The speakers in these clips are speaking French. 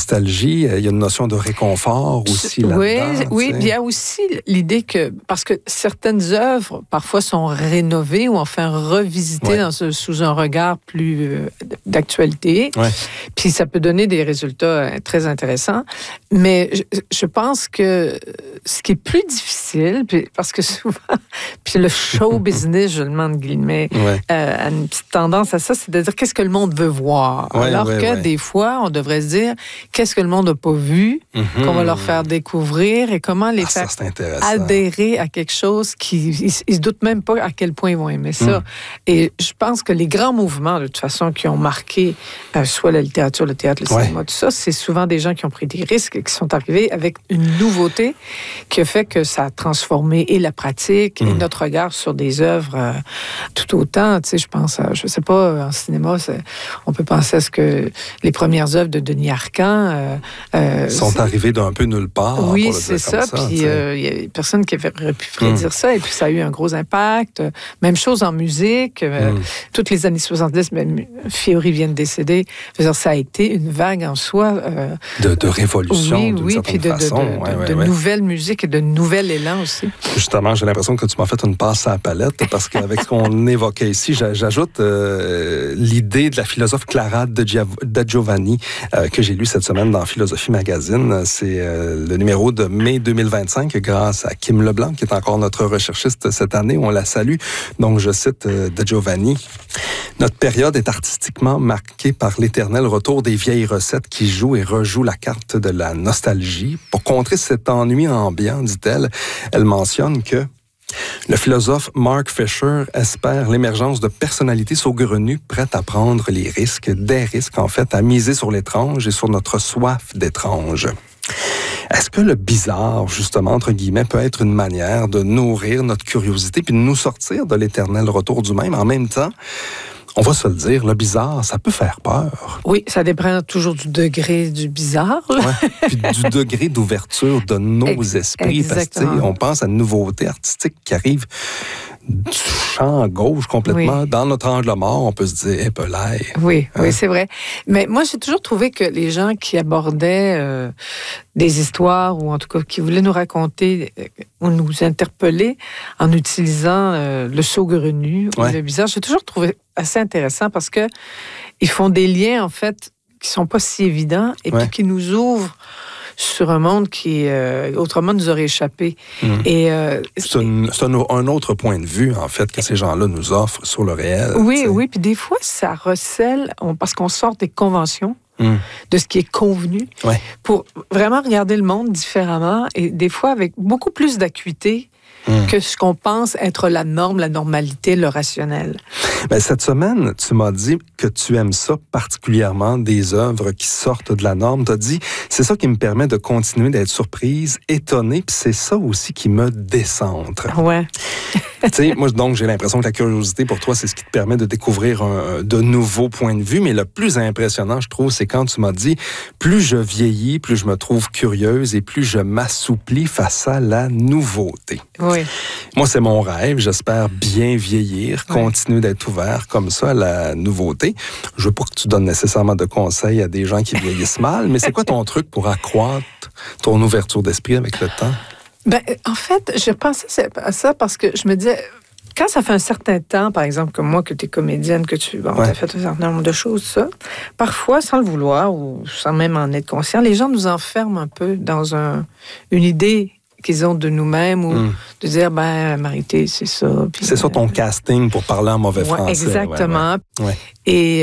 nostalgie, il y a une notion de réconfort aussi là-dedans. Oui, il y a aussi l'idée que, parce que certaines œuvres, parfois, sont rénovées ou enfin revisitées sous un regard plus d'actualité. Ouais. Puis ça peut donner des résultats très intéressants. Mais je pense que ce qui est plus difficile, parce que souvent, puis le show business, je le mets entre guillemets, a une petite tendance à ça, c'est de dire qu'est-ce que le monde veut voir. Alors que des fois, on devrait se dire qu'est-ce que le monde n'a pas vu, qu'on va leur faire découvrir et comment les faire adhérer à quelque chose qu'ils ne se doutent même pas à quel point ils vont aimer ça. Et je pense que les grands mouvements, de toute façon, qui ont marqué soit la littérature, le théâtre, le cinéma, tout ça, c'est souvent des gens qui ont pris des risques et qui sont arrivés avec une nouveauté qui a fait que ça a transformé et la pratique et notre regard sur des œuvres tout autant. Tu sais, je pense, je sais pas, en cinéma, on peut penser à ce que les premières œuvres de Denis Arcand sont arrivées d'un peu nulle part. Oui, c'est ça. Puis il y a personne qui aurait pu prédire ça. Et puis ça a eu un gros impact. Même chose en musique. Toutes les années 70, même Fiori vient de décéder. Ça a été une vague en soi. De révolution, d'une certaine façon. De nouvelles musiques et de nouvel élan aussi. Justement, j'ai l'impression que tu m'as fait une passe à la palette parce qu'avec ce qu'on évoquait ici, j'ajoute l'idée de la philosophe Clara da Giovanni que j'ai lu cette semaine dans Philosophie Magazine. C'est le numéro de mai 2025 grâce à Kim Leblanc, qui est encore notre recherchiste cette année. On la salue. Donc, je cite da Giovanni. « Notre période est artistiquement marquée par l'éternel retour des vieilles recettes qui jouent et rejouent la carte de la nostalgie. Pour contrer cet ennui ambiant, dit-elle, elle mentionne que le philosophe Mark Fisher espère l'émergence de personnalités saugrenues prêtes à prendre les risques, des risques en fait, à miser sur l'étrange et sur notre soif d'étrange. » Est-ce que le bizarre, justement, entre guillemets, peut être une manière de nourrir notre curiosité puis de nous sortir de l'éternel retour du même? En même temps, on va se le dire, le bizarre, ça peut faire peur. Oui, ça dépend toujours du degré du bizarre. Puis du degré d'ouverture de nos esprits. Exactement. Parce qu'on pense à une nouveauté artistique qui arrive du champ gauche complètement. Dans notre angle mort, on peut se dire, épelaille. Oui, c'est vrai. Mais moi, j'ai toujours trouvé que les gens qui abordaient des histoires, ou en tout cas qui voulaient nous raconter ou nous interpeller en utilisant le saugrenu ou le bizarre, j'ai toujours trouvé assez intéressant parce que ils font des liens, en fait, qui sont pas si évidents et puis qui nous ouvrent sur un monde qui, autrement, nous aurait échappé. Et, c'est un autre point de vue, en fait, que ces gens-là nous offrent sur le réel. Oui, puis des fois, ça recèle, parce qu'on sort des conventions, de ce qui est convenu, pour vraiment regarder le monde différemment et des fois avec beaucoup plus d'acuité que ce qu'on pense être la norme, la normalité, le rationnel. Bien, cette semaine, tu m'as dit que tu aimes ça particulièrement, des œuvres qui sortent de la norme. Tu as dit, c'est ça qui me permet de continuer d'être surprise, étonnée, puis c'est ça aussi qui me décentre. Ouais. Tu sais, moi, donc, j'ai l'impression que la curiosité, pour toi, c'est ce qui te permet de découvrir de nouveaux points de vue. Mais le plus impressionnant, je trouve, c'est quand tu m'as dit, plus je vieillis, plus je me trouve curieuse et plus je m'assouplis face à la nouveauté. Oui. Moi, c'est mon rêve. J'espère bien vieillir, continuer d'être ouvert comme ça à la nouveauté. Je veux pas que tu donnes nécessairement de conseils à des gens qui vieillissent mal, mais c'est quoi ton truc pour accroître ton ouverture d'esprit avec le temps? Ben, en fait, je pensais à ça parce que je me disais, quand ça fait un certain temps, par exemple, comme moi, que tu es comédienne, que tu as fait un certain nombre de choses, ça, parfois, sans le vouloir ou sans même en être conscient, les gens nous enferment un peu dans une idée qu'ils ont de nous-mêmes ou de dire, ben, Marité, c'est ça. Puis, c'est ça ton casting pour parler en mauvais français. Exactement. Et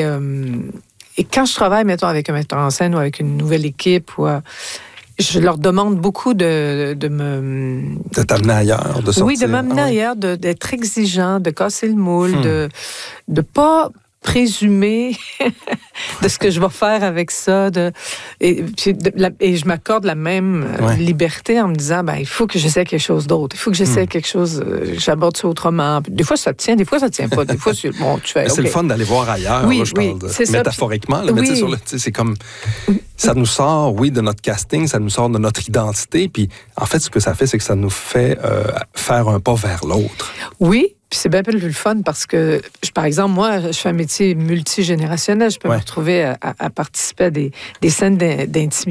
quand je travaille, mettons, avec un metteur en scène ou avec une nouvelle équipe, je leur demande beaucoup de t'amener ailleurs, de sortir. Oui, de m'amener ailleurs, d'être exigeant, de casser le moule, de pas présumer de ce que je vais faire avec ça. Et je m'accorde la même liberté en me disant, ben, il faut que j'essaie quelque chose d'autre. Il faut que j'essaie quelque chose, j'aborde ça autrement. Des fois, ça tient, des fois, ça tient pas. Des fois, c'est bon, tu fais. C'est le fun d'aller voir ailleurs. Oui, là, je parle métaphoriquement. Là, mais c'est comme... Ça nous sort, de notre casting, ça nous sort de notre identité. Puis, en fait, ce que ça fait, c'est que ça nous fait faire un pas vers l'autre. Oui. Puis c'est bien plus le fun parce que, par exemple, moi, je fais un métier multigénérationnel. Je peux me retrouver à participer à des scènes d'intimité